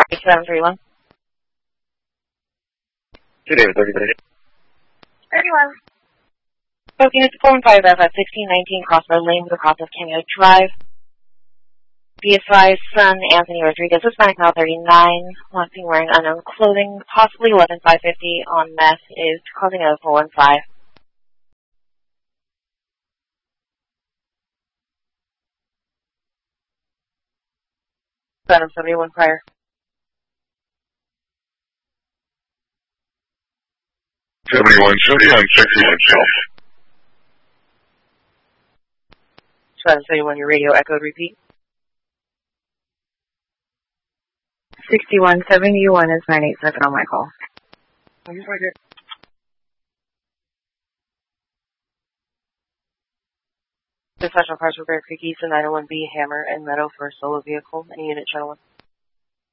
731. 2 David 30. 31. Booking is 415 F at 1619 Crossroad Lane, the cross of Cameo Drive. Be advised, son Anthony Rodriguez, Hispanic male 39, last seen wearing unknown clothing, possibly 11550 on meth, is causing a 415. 771 prior. On 61 Self. 771, your radio echoed, repeat. 6171 is 987 on my call. Just right here. The special cars for Bear Creek East and 901B, Hammer, and Meadow for a solo vehicle. Any unit channel 1.